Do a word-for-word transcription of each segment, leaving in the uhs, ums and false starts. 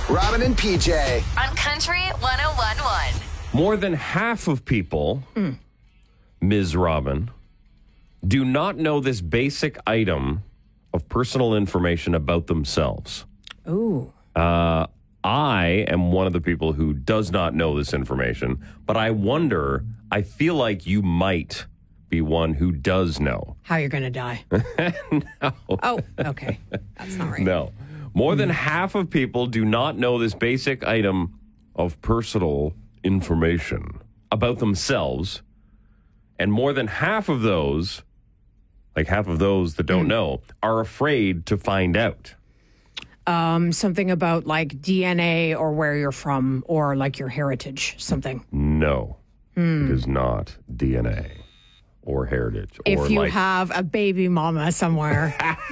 Robin and P J. On Country one oh one point one. More than half of people, mm. Miz Robin, do not know this basic item of personal information about themselves. Ooh. Uh, I am one of the people who does not know this information, but I wonder, I feel like you might be one who does know. How you're going to die. No. Oh, okay. That's not right. No. More than half of people do not know this basic item of personal information about themselves. And more than half of those, like half of those that don't mm. know, are afraid to find out. Um, something about like D N A or where you're from or like your heritage, something. No, mm. it is not D N A or heritage. If or you like... have a baby mama somewhere.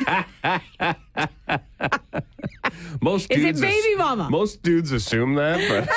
Most is dudes it baby ass- mama? Most dudes assume that,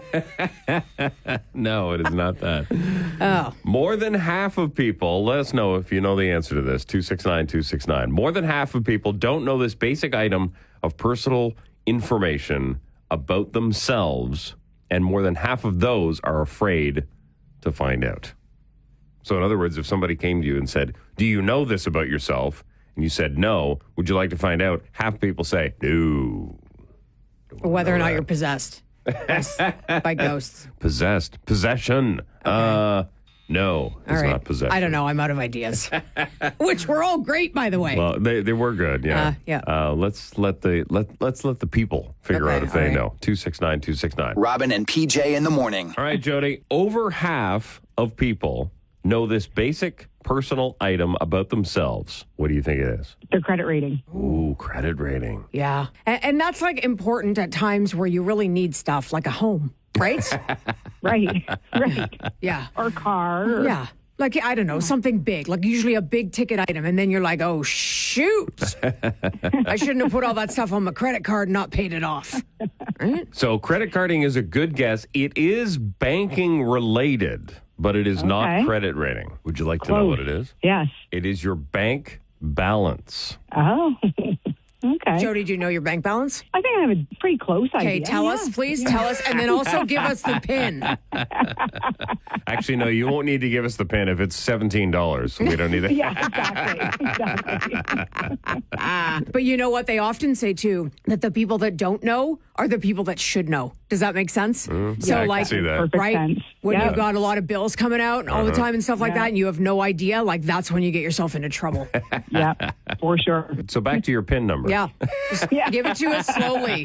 but no, it is not that. Oh. More than half of people, let us know if you know the answer to this, two six nine two six nine. More than half of people don't know this basic item of personal information about themselves, and more than half of those are afraid to find out. So in other words, if somebody came to you and said, do you know this about yourself? And you said no, would you like to find out? Half people say, no. Whether or not that. You're possessed by ghosts. Possessed. Possession. Okay. Uh, no, it's all right. not possession. I don't know. I'm out of ideas. Which were all great, by the way. Well, they they were good, yeah. Uh, yeah. Uh, let's let the let let's let the people figure okay, out if they right. know. two six nine two six nine. Robin and P J in the morning. All right, Jody. Over half of people know this basic personal item about themselves. What do you think it is? Their credit rating. Ooh, credit rating. Yeah. And, and that's like important at times where you really need stuff like a home, right? Right. Right. Yeah. Or car. Or... Yeah. Like, I don't know, something big, like usually a big ticket item. And then you're like, oh, shoot. I shouldn't have put all that stuff on my credit card and not paid it off. Right? So credit carding is a good guess. It is banking related, but it is okay. not credit rating. Would you like to Close. know what it is? Yes. It is your bank balance. Oh, okay. Jody, do you know your bank balance? I think I have a pretty close idea. Okay, tell yeah. us, please, yeah. tell us, and then also give us the PIN. Actually, no, you won't need to give us the PIN if it's seventeen dollars. So we don't need it. Yeah, exactly. exactly. uh, but you know what? They often say, too, that the people that don't know are the people that should know. Does that make sense? Mm, so, yeah, like, I can see that. Perfect right? sense. When yeah. you've got a lot of bills coming out all uh-huh. the time and stuff like yeah. that, and you have no idea, like, that's when you get yourself into trouble. Yeah, for sure. So back to your PIN number. Yeah. Just yeah. give it to us slowly.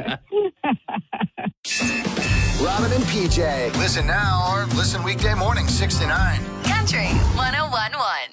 Robin and P J. Listen now or listen weekday morning, six to nine. Country one oh one point one.